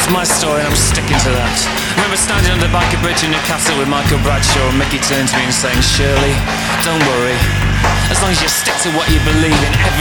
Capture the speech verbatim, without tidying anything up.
It's my story and I'm sticking to that. Remember standing on the Biker Bridge in Newcastle with Michael Bradshaw, and Mickey turned to me and saying, Shirley, don't worry. As long as you stick to what you believe in, every